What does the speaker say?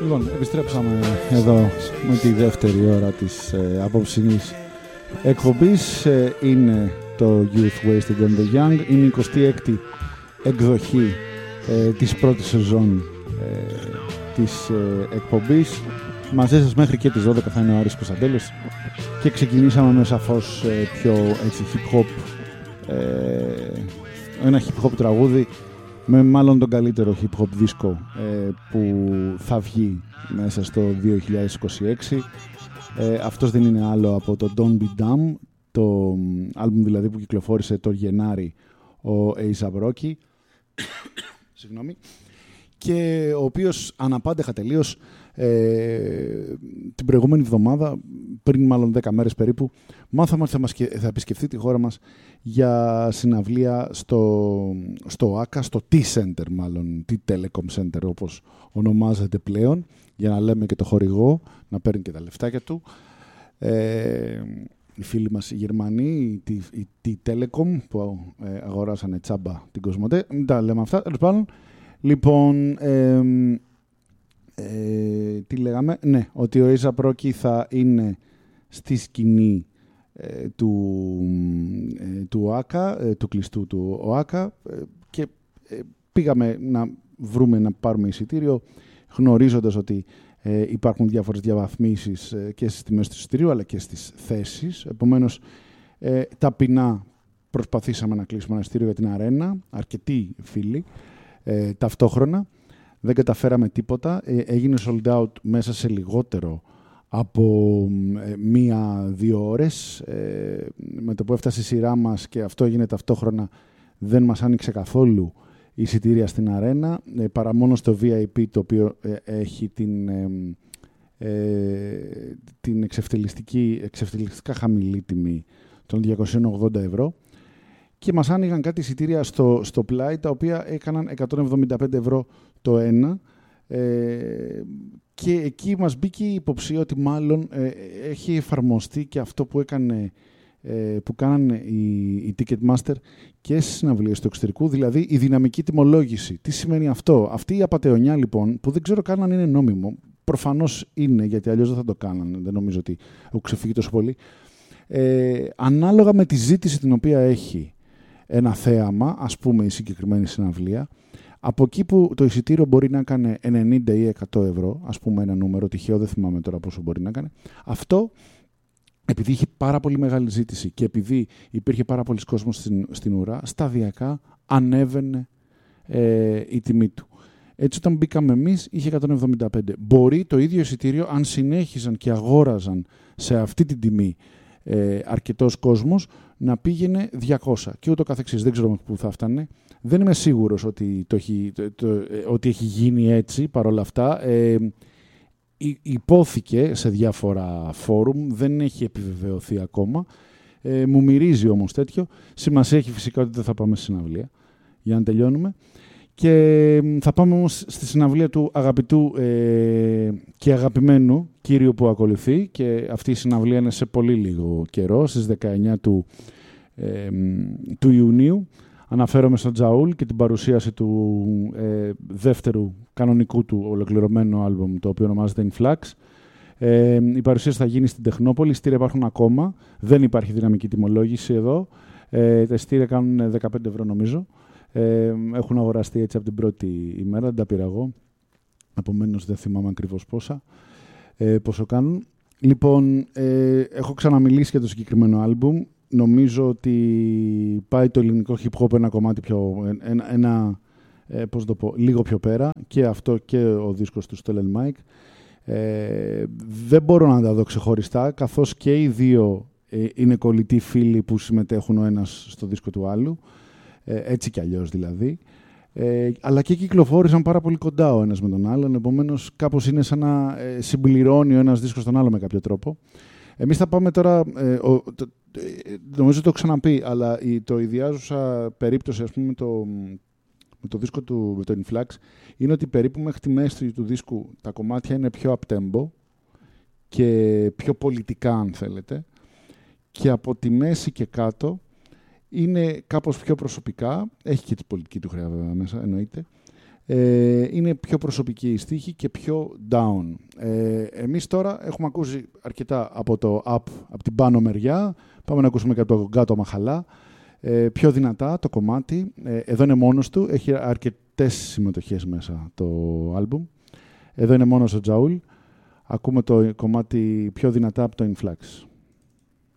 Λοιπόν, επιστρέψαμε εδώ με τη δεύτερη ώρα της απόψινής εκπομπής. Είναι το Youth Wasted and the Young. Είναι η 26η εκδοχή της πρώτης σεζόν της εκπομπής. Μαζί σας μέχρι και τις 12 θα είναι ο Άρης Κωνσταντέλος και ξεκινήσαμε με σαφώς πιο έτσι hip hop, ένα hip hop τραγούδι με μάλλον τον καλύτερο hip hop δίσκο που θα βγει μέσα στο 2026. Αυτός δεν είναι άλλο από το Don't Be Dumb, το άλμπουμ δηλαδή που κυκλοφόρησε το Γενάρη ο A$AP Rocky συγγνώμη, και ο οποίος αναπάντεχα τελείως την προηγούμενη εβδομάδα, πριν μάλλον 10 μέρες περίπου, μάθαμε ότι θα επισκεφθεί τη χώρα μας για συναυλία στο ΆΚΑ, στο T-Center μάλλον, T-Telecom Center όπως ονομάζεται πλέον, για να λέμε και το χορηγό, να παίρνει και τα λεφτάκια του. Οι φίλοι μας οι Γερμανοί, η T-Telecom που αγοράσανε τσάμπα την Κοσμοτέ, μην τα λέμε αυτά, τέλος πάντων. Λοιπόν, τι λέγαμε, ναι, ότι ο A$AP Rocky θα είναι στη σκηνή του ΟΑΚΑ, του κλειστού του ΟΑΚΑ, και πήγαμε να βρούμε, να πάρουμε εισιτήριο, γνωρίζοντας ότι υπάρχουν διάφορες διαβαθμίσεις και στις τιμές του εισιτηρίου αλλά και στις θέσεις. Επομένως, ταπεινά προσπαθήσαμε να κλείσουμε ένα εισιτήριο για την αρένα, αρκετοί φίλοι, ταυτόχρονα. Δεν καταφέραμε τίποτα. Έγινε sold out μέσα σε λιγότερο από 1-2 ώρες. Με το που έφτασε η σειρά μας και αυτό έγινε ταυτόχρονα, δεν μας άνοιξε καθόλου εισιτήρια στην αρένα, παρά μόνο στο VIP, το οποίο έχει την εξευτελιστικά χαμηλή τιμή των 280 ευρώ. Και μας άνοιγαν κάτι εισιτήρια στο πλάι, τα οποία έκαναν 175 ευρώ το ένα. Και εκεί μας μπήκε η υποψία ότι μάλλον έχει εφαρμοστεί και αυτό που κάνανε οι Ticketmaster και στις συναυλίες του εξωτερικού, δηλαδή η δυναμική τιμολόγηση. Τι σημαίνει αυτό? Αυτή η απατεωνιά λοιπόν, που δεν ξέρω καν αν είναι νόμιμο, προφανώς είναι, γιατί αλλιώς δεν θα το κάνανε, δεν νομίζω ότι έχω ξεφύγει τόσο πολύ, ανάλογα με τη ζήτηση την οποία έχει ένα θέαμα, ας πούμε η συγκεκριμένη συναυλία, από εκεί που το εισιτήριο μπορεί να έκανε 90 ή 100 ευρώ, ας πούμε ένα νούμερο τυχαίο, δεν θυμάμαι τώρα πόσο μπορεί να έκανε, αυτό, επειδή είχε πάρα πολύ μεγάλη ζήτηση και επειδή υπήρχε πάρα πολλοί κόσμος στην ουρά, σταδιακά ανέβαινε η τιμή του. Έτσι, όταν μπήκαμε εμείς, είχε 175. Μπορεί το ίδιο εισιτήριο, αν συνέχιζαν και αγόραζαν σε αυτή την τιμή αρκετός κόσμος, να πήγαινε 200 και ούτω καθεξής. Δεν ξέρω πού θα φτάνε. Δεν είμαι σίγουρος ότι έχει γίνει έτσι παρόλα αυτά. Υπόθηκε σε διάφορα φόρουμ, δεν έχει επιβεβαιωθεί ακόμα. Μου μυρίζει όμως τέτοιο. Σημασία έχει φυσικά ότι δεν θα πάμε στη συναυλία, για να τελειώνουμε. Και θα πάμε όμως στη συναυλία του αγαπητού και αγαπημένου κύριου που ακολουθεί, και αυτή η συναυλία είναι σε πολύ λίγο καιρό, στις 19 του Ιουνίου. Αναφέρομαι στο Τζαούλ και την παρουσίαση του δεύτερου κανονικού του ολοκληρωμένου άλμπουμ, το οποίο ονομάζεται Influx. Η παρουσίαση θα γίνει στην Τεχνόπολη. Εισιτήρια υπάρχουν ακόμα. Δεν υπάρχει δυναμική τιμολόγηση εδώ. Τα εισιτήρια κάνουν 15 ευρώ νομίζω. Έχουν αγοραστεί έτσι από την πρώτη ημέρα, δεν τα πήρα εγώ. Επομένως δεν θυμάμαι ακριβώς πόσο κάνουν. Λοιπόν, έχω ξαναμιλήσει για το συγκεκριμένο άλμπουμ. Νομίζω ότι πάει το ελληνικό hip hop ένα κομμάτι λίγο πιο πέρα, και αυτό και ο δίσκος του Stolen Mike. Δεν μπορώ να τα δω ξεχωριστά, καθώς και οι δύο είναι κολλητοί φίλοι που συμμετέχουν ο ένας στο δίσκο του άλλου, έτσι κι αλλιώς δηλαδή. Αλλά και κυκλοφόρησαν πάρα πολύ κοντά ο ένας με τον άλλον, επομένως κάπως είναι σαν να συμπληρώνει ο ένας δίσκος τον άλλο με κάποιο τρόπο. Εμείς θα πάμε τώρα, νομίζω το έχω ξαναπεί, αλλά το ιδιάζουσα περίπτωση, ας πούμε, με το δίσκο του, με το Influx, είναι ότι περίπου μέχρι τη μέση του δίσκου τα κομμάτια είναι πιο up-tempo και πιο πολιτικά, αν θέλετε, και από τη μέση και κάτω είναι κάπως πιο προσωπικά, έχει και τη πολιτική του χρειά βέβαια μέσα, εννοείται, Είναι πιο προσωπική η στίχη και πιο down. Εμείς τώρα έχουμε ακούσει αρκετά από το up, από την πάνω μεριά. Πάμε να ακούσουμε και από το κάτω μαχαλά. Πιο δυνατά το κομμάτι. Εδώ είναι μόνος του. Έχει αρκετές συμμετοχές μέσα το άλμπουμ. Εδώ είναι μόνος ο Τζαούλ. Ακούμε το κομμάτι πιο δυνατά από το Influx.